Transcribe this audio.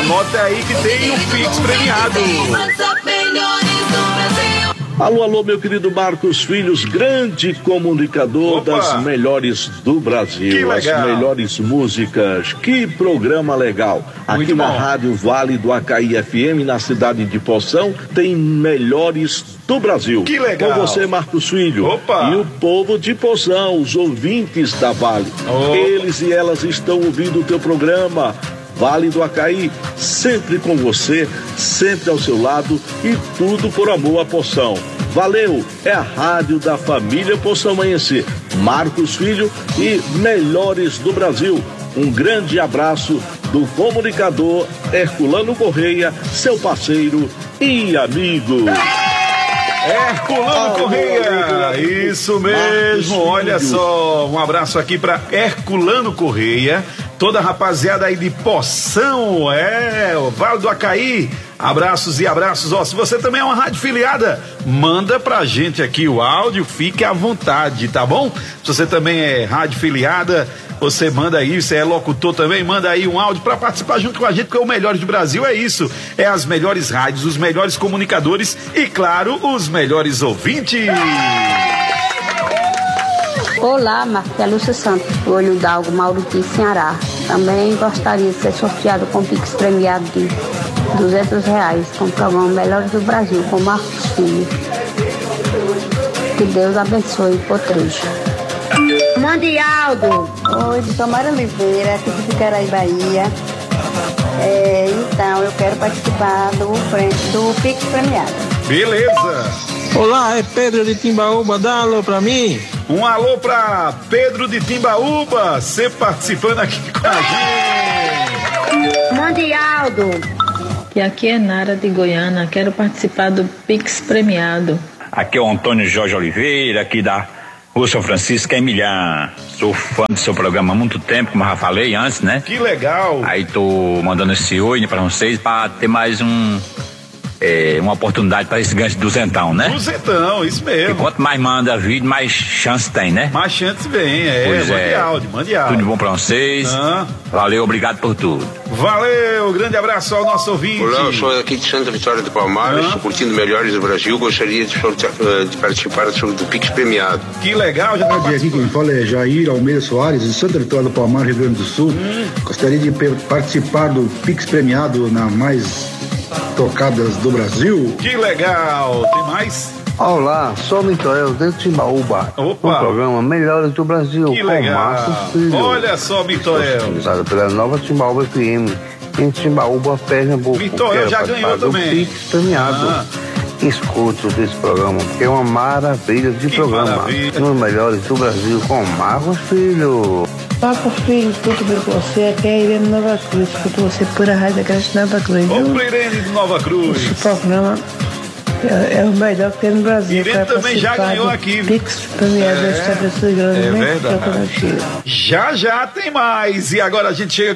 Anota aí que tem um Pix premiado. Alô, alô, meu querido Marcos Filhos, grande comunicador. Opa. Das melhores do Brasil, as melhores músicas. Que programa legal. Aqui na Rádio Vale do Acaí FM, na cidade de Poção, tem melhores do Brasil. Que legal. Com você, Marcos Filho. Opa. E o povo de Poção, os ouvintes da Vale. Eles e elas estão ouvindo o teu programa. Vale do Acaí, sempre com você, sempre ao seu lado e tudo por amor à Poção. Valeu, é a rádio da família Poção Amanhecer. Marcos Filho e melhores do Brasil. Um grande abraço do comunicador Herculano Correia, seu parceiro e amigo. Herculano Correia, isso mesmo, olha só, um abraço aqui para Herculano Correia, toda a rapaziada aí de Poção, o Vale do Acaí, abraços e abraços. Se você também é uma rádio filiada, manda pra gente aqui o áudio, fique à vontade, tá bom? Se você também é rádio filiada, você manda aí, você é locutor também, manda aí um áudio pra participar junto com a gente, porque o Melhores do Brasil é isso, é as melhores rádios, os melhores comunicadores e, claro, os melhores ouvintes. Olá, Marquinhos, é Lúcia Santos, do Olho d'Algo, Mauriti, Ceará. Também gostaria de ser sorteado com Pix premiado de R$200 com o programa Melhores do Brasil, com Marcos Filho. Que Deus abençoe e proteja. Mandialdo. Oi, de Tomara Oliveira, aqui de Picaraí, Bahia. Então, eu quero participar do Pix premiado. Beleza. Olá, é Pedro de Timbaúba, dá um alô pra mim. Um alô pra Pedro de Timbaúba, você participando aqui com a gente. Mandialdo. E aqui é Nara de Goiânia, quero participar do Pix premiado. Aqui é o Antônio Jorge Oliveira, aqui da Rua São Francisco, Emilhar. Sou fã do seu programa há muito tempo, como eu já falei antes, né? Que legal. Aí tô mandando esse oi pra vocês pra ter mais uma oportunidade para esse gancho de duzentão, né? Duzentão, isso mesmo. E quanto mais manda vídeo, mais chance tem, né? Mais chance vem, mande áudio. Tudo bom pra vocês. Valeu, obrigado por tudo. Valeu, grande abraço ao nosso ouvinte. Olá, eu sou aqui de Santa Vitória do Palmares, estou curtindo Melhores do Brasil, gostaria de participar do Pix premiado. Que legal, já aqui quem fala é Jair Almeida Soares, de Santa Vitória do Palmares, Rio Grande do Sul. Gostaria de participar do Pix premiado na mais tocadas do Brasil. Que legal, tem mais? Olá, sou o Mitoel, dentro de Timbaúba. Opa. No programa Melhores do Brasil, que com legal. Marcos Filho. Olha só, Mitoel. Organizado pela Nova Timbaúba FM, em Timbaúba, Pernambuco. Mitoel já ganhou também. Pix premiado. Escuto desse programa, que é uma maravilha de programa. Nos Melhores do Brasil, com Marcos Filho. Marcos Filho, tudo bem com você? Aqui é a Irene Nova Cruz, escuto você por a Rádio Graça Nova Cruz. Ô, Irene de Nova Cruz. Esse programa é o melhor que tem no Brasil. Irene também já ganhou aqui. Pix premiado, é verdade. Já tem mais. E agora a gente chega